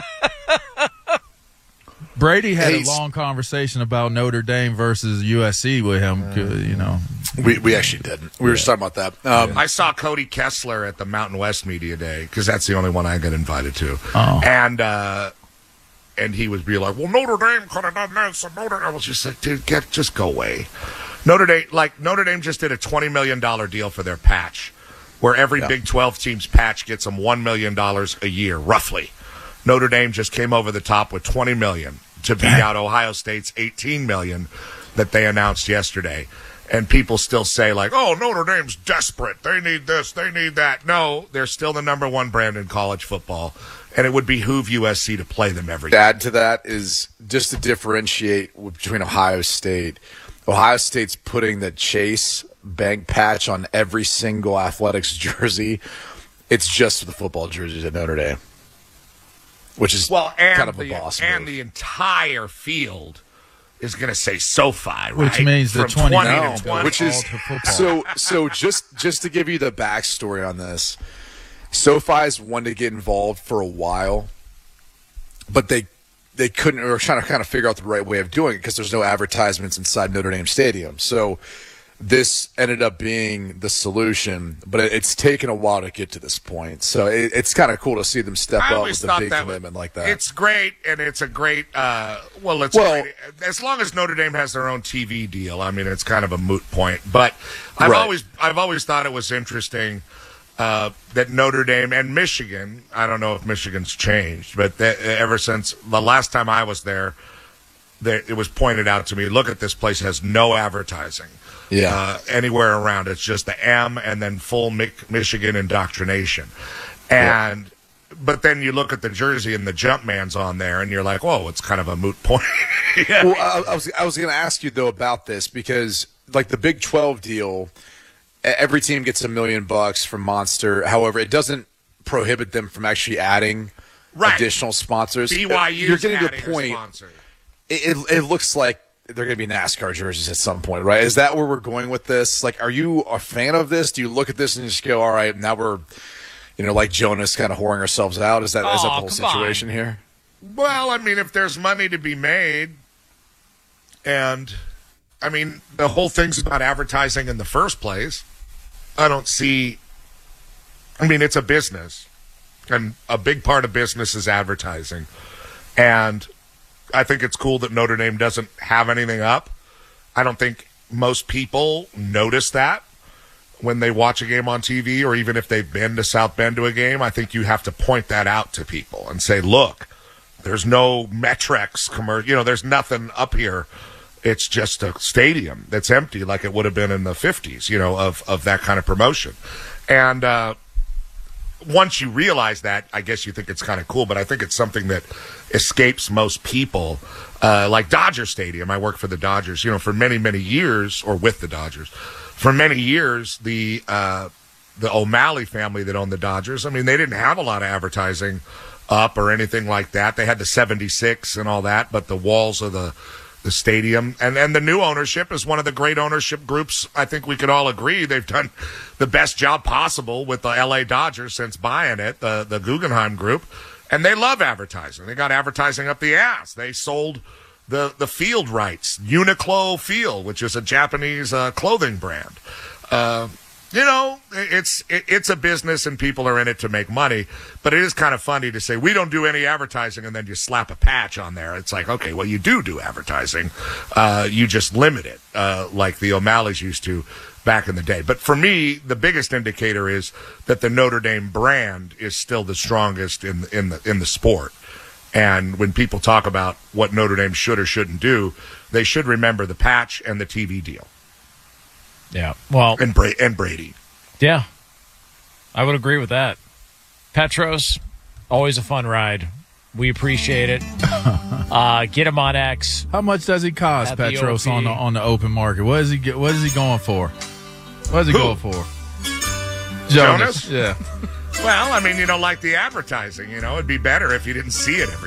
Brady had Hey, a long conversation about Notre Dame versus U S C with him. You know, We we actually didn't. We were just talking about that. Um, I saw Cody Kessler at the Mountain West Media Day because that's the only one I got invited to. Oh. And uh, and he was be like, "Well, Notre Dame could have done this." And Notre Dame. I was just like, "Dude, get just go away." Notre Dame, like Notre Dame, just did a twenty million dollar deal for their patch, where every Yeah. Big twelve team's patch gets them one million dollars a year, roughly. Notre Dame just came over the top with twenty million dollars to beat out Ohio State's eighteen million dollars that they announced yesterday. And people still say, like, oh, Notre Dame's desperate. They need this. They need that. No, they're still the number one brand in college football. And it would behoove U S C to play them every to year. add to that is just to differentiate between Ohio State. Ohio State's putting the Chase Bank patch on every single athletics jersey. It's just the football jerseys at Notre Dame, which is Well, and, kind of a the, boss and move. the entire field is going to say SoFi, right? Which means the From twenty twenty No, to twenty. which is all to football. so. So just just to give you the backstory on this, SoFi's wanted to get involved for a while, but they they couldn't. Or were trying to kind of figure out the right way of doing it because there's no advertisements inside Notre Dame Stadium. So this ended up being the solution, but it, it's taken a while to get to this point. So it, it's kind of cool to see them step I up always with a thought big that commitment like that. It's great, and it's a great. Uh, well, it's Well- great. As long as Notre Dame has their own T V deal. I mean, it's kind of a moot point. But I've Right. always, I've always thought it was interesting uh, that Notre Dame and Michigan. I don't know if Michigan's changed, but that, ever since the last time I was there, there, it was pointed out to me. Look at this place has no advertising. Yeah. Uh, anywhere around. It's just the M and then full Mic- Michigan indoctrination. And but then you look at the jersey and the Jumpman's on there, and you're like, whoa, it's kind of a moot point. Yeah. Well, I, I was I was going to ask you though about this because like the Big twelve deal, e- every team gets a million bucks from Monster. However, it doesn't prohibit them from actually adding Right. additional sponsors. B Y U's You're getting to adding the a point. sponsor. It, it, it looks like they're going to be NASCAR jerseys at some point, right? Is that where we're going with this? Like, are you a fan of this? Do you look at this and just go, all right, now we're, you know, like Jonas kind of whoring ourselves out? Is that, is that the Aw, whole come on. situation here? Well, I mean, if there's money to be made, and I mean, the whole thing's about advertising in the first place. I don't see. I mean, it's a business, and a big part of business is advertising. And I think it's cool that Notre Dame doesn't have anything up. I don't think most people notice that when they watch a game on T V, or even if they've been to South Bend to a game. I think you have to point that out to people and say, look, there's no Metrex commercial. You know, there's nothing up here. It's just a stadium that's empty like it would have been in the fifties, you know, of, of that kind of promotion. And uh, once you realize that, I guess you think it's kind of cool, but I think it's something that escapes most people. Uh, like Dodger Stadium. I worked for the Dodgers, you know, for many, many years, or with the Dodgers. For many years, the uh, the O'Malley family that owned the Dodgers, I mean, they didn't have a lot of advertising up or anything like that. They had the seventy-six and all that, but the walls of the the stadium. And, and the new ownership is one of the great ownership groups. I think we could all agree they've done the best job possible with the L A Dodgers since buying it, the, the Guggenheim Group. And they love advertising. They got advertising up the ass. They sold the, the field rights, Uniqlo Field, which is a Japanese uh, clothing brand. Uh, you know, it's it, it's a business and people are in it to make money. But it is kind of funny to say, we don't do any advertising, and then you slap a patch on there. It's like, okay, well, you do do advertising. Uh, you just limit it, uh, like the O'Malley's used to back in the day. But for me, the biggest indicator is that the Notre Dame brand is still the strongest in in the in the sport. And when people talk about what Notre Dame should or shouldn't do, they should remember the patch and the T V deal. Yeah, well, and Bra- and Brady. Yeah, I would agree with that. Petros, always a fun ride. We appreciate it. uh, get him on X. How much does he cost, Petros, on the on the open market? What is he get, What is he going for? What is he Who? going for? Jonas? Yeah. Well, I mean, you know, like the advertising, you know, it'd be better if you didn't see it every